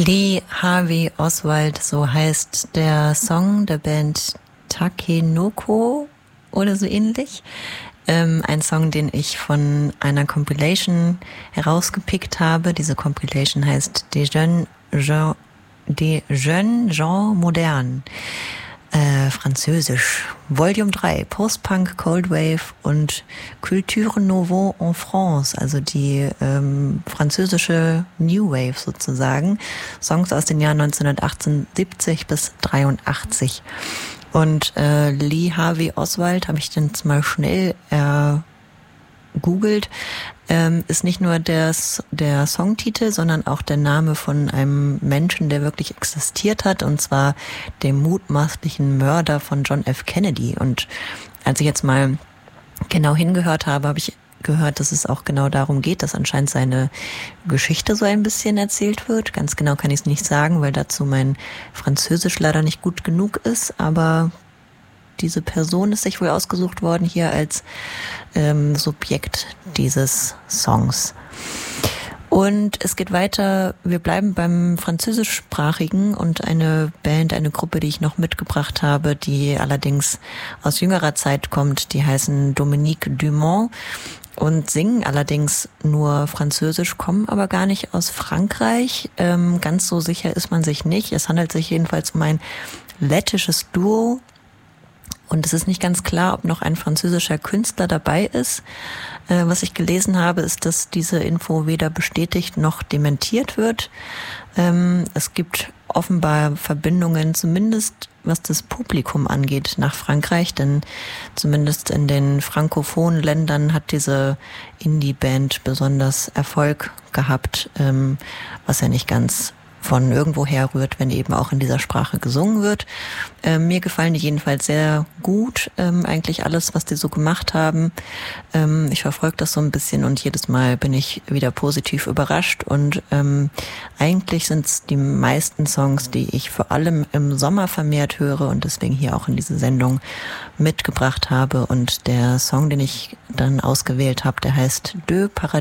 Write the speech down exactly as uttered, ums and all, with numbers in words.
Lee Harvey Oswald, so heißt der Song der Band Takenoko oder so ähnlich. Ähm, ein Song, den ich von einer Compilation herausgepickt habe. Diese Compilation heißt Des Jeunes Gens, Des Jeunes Gens Modernes. Äh, Französisch. Volume drei, Post-Punk, Cold Wave und Culture Nouveau en France, also die ähm, französische New Wave sozusagen. Songs aus den Jahren neunzehnhundertachtundsiebzig bis dreiundachtzig. Und äh, Lee Harvey Oswald habe ich dann jetzt mal schnell äh, googelt, ähm, ist nicht nur der, der Songtitel, sondern auch der Name von einem Menschen, der wirklich existiert hat, und zwar dem mutmaßlichen Mörder von John F. Kennedy. Und als ich jetzt mal genau hingehört habe, habe ich gehört, dass es auch genau darum geht, dass anscheinend seine Geschichte so ein bisschen erzählt wird. Ganz genau kann ich es nicht sagen, weil dazu mein Französisch leider nicht gut genug ist, aber diese Person ist sich wohl ausgesucht worden hier als ähm, Subjekt dieses Songs. Und es geht weiter, wir bleiben beim Französischsprachigen, und eine Band, eine Gruppe, die ich noch mitgebracht habe, die allerdings aus jüngerer Zeit kommt, die heißen Dominique Dumont und singen allerdings nur Französisch, kommen aber gar nicht aus Frankreich. Ähm, ganz so sicher ist man sich nicht. Es handelt sich jedenfalls um ein lettisches Duo. Und es ist nicht ganz klar, ob noch ein französischer Künstler dabei ist. Äh, was ich gelesen habe, ist, dass diese Info weder bestätigt noch dementiert wird. Ähm, es gibt offenbar Verbindungen, zumindest was das Publikum angeht, nach Frankreich. Denn zumindest in den frankophonen Ländern hat diese Indie-Band besonders Erfolg gehabt, ähm, was ja nicht ganz von irgendwo her rührt, wenn eben auch in dieser Sprache gesungen wird. Ähm, mir gefallen die jedenfalls sehr gut, ähm, eigentlich alles, was die so gemacht haben. Ähm, ich verfolge das so ein bisschen und jedes Mal bin ich wieder positiv überrascht, und ähm, eigentlich sind es die meisten Songs, die ich vor allem im Sommer vermehrt höre und deswegen hier auch in diese Sendung mitgebracht habe. Und der Song, den ich dann ausgewählt habe, der heißt Deux Paradis